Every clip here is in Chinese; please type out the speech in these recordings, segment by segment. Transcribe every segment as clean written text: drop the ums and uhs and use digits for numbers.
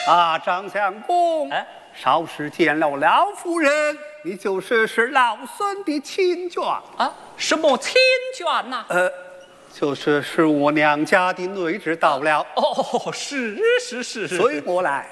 啊，张相公，稍时见了老夫人，你就是老孙的亲眷啊？什么亲眷呐？ 就是我娘家的女儿到了。 哦，是， 随我来。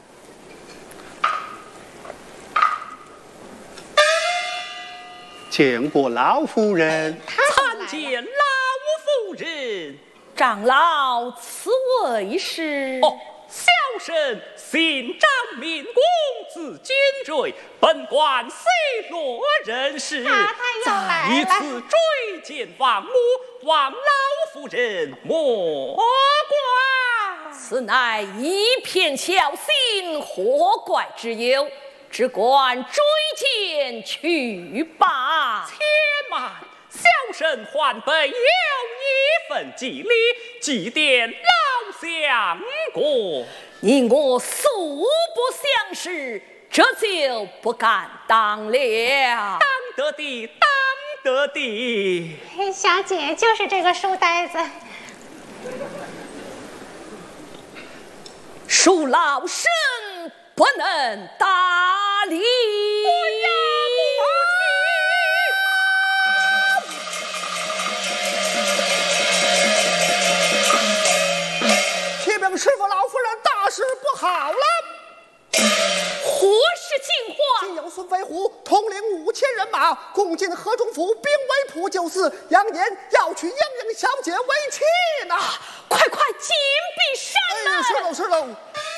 见过老夫人。 参见老夫人。 长老，此位是？ 哦，小生姓张，名公，字君瑞，本官随罗人士，在此追见王母，望老夫人莫怪。 此乃一片巧心，何怪之有？只管追见去吧。 且慢，小生还备有一份祭礼，祭奠老相公。 你我素不相识，这就不敢当了。 当得的，当得的。 小姐就是这个书呆子。 恕老身不能搭理。 启禀师傅，老夫人大事不好了！ 何事情况？ 今有孙飞虎统领5000人马攻进河中府，兵围普救寺，扬言要娶莺莺小姐为妻呢！ 快紧闭山门！ 是喽。